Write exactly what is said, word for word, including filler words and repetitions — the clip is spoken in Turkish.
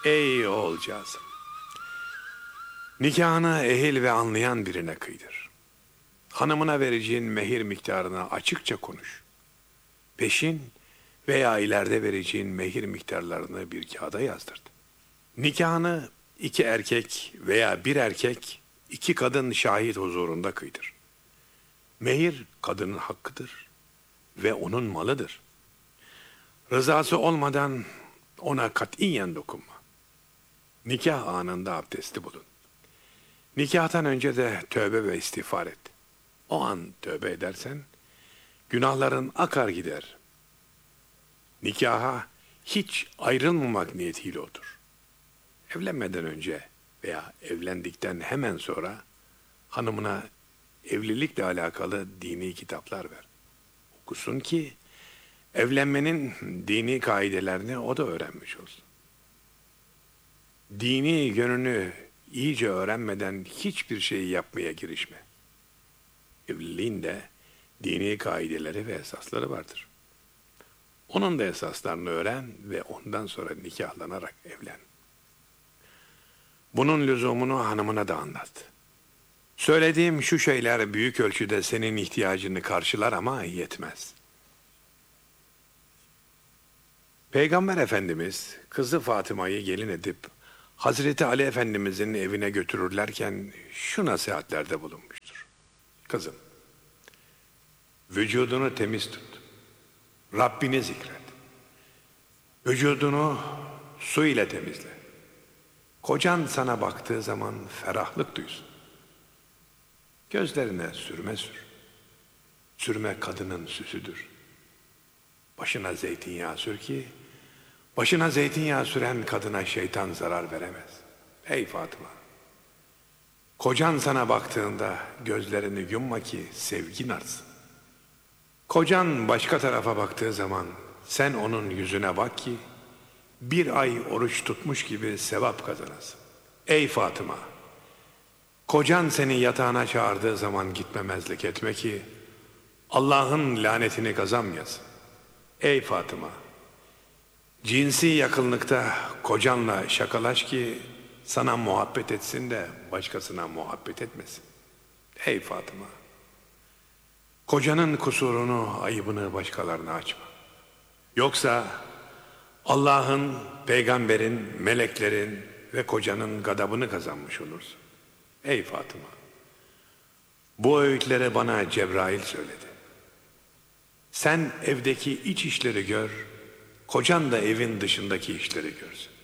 Ey oğulcağızım! Nikahını ehil ve anlayan birine kıydır. Hanımına vereceğin mehir miktarını açıkça konuş. Peşin veya ileride vereceğin mehir miktarlarını bir kağıda yazdırt. Nikahını iki erkek veya bir erkek, iki kadın şahit huzurunda kıydır. Mehir kadının hakkıdır ve onun malıdır. Rızası olmadan ona katiyen dokunma. Nikah anında abdesti bulun. Nikahtan önce de tövbe ve istiğfar et. O an tövbe edersen günahların akar gider. Nikaha hiç ayrılmamak niyetiyle otur. Evlenmeden önce veya evlendikten hemen sonra hanımına evlilikle alakalı dini kitaplar ver. Okusun ki evlenmenin dini kaidelerini o da öğrenmiş olsun. Dini yönünü iyice öğrenmeden hiçbir şeyi yapmaya girişme. Evliliğin de dini kaideleri ve esasları vardır. Onun da esaslarını öğren ve ondan sonra nikahlanarak evlen. Bunun lüzumunu hanımına da anlat. Söylediğim şu şeyler büyük ölçüde senin ihtiyacını karşılar ama yetmez. Peygamber Efendimiz kızı Fatıma'yı gelin edip Hazreti Ali Efendimizin evine götürürlerken şu nasihatlerde bulunmuştur. Kızım, vücudunu temiz tut. Rabbini zikret. Vücudunu su ile temizle. Kocan sana baktığı zaman ferahlık duysun. Gözlerine sürme sür. Sürme kadının süsüdür. Başına zeytinyağı sür ki, başına zeytinyağı süren kadına şeytan zarar veremez. Ey Fatıma! Kocan sana baktığında gözlerini yumma ki sevgin artsın. Kocan başka tarafa baktığı zaman sen onun yüzüne bak ki bir ay oruç tutmuş gibi sevap kazanasın. Ey Fatıma! Kocan seni yatağına çağırdığı zaman gitmemezlik etme ki Allah'ın lanetini kazanmayasın. Ey Fatıma! Cinsi yakınlıkta kocanla şakalaş ki sana muhabbet etsin de başkasına muhabbet etmesin. Ey Fatıma! Kocanın kusurunu, ayıbını başkalarına açma. Yoksa Allah'ın, peygamberin, meleklerin ve kocanın gadabını kazanmış olursun. Ey Fatıma! Bu öğütleri bana Cebrail söyledi. Sen evdeki iç işleri gör, kocan da evin dışındaki işleri görsün.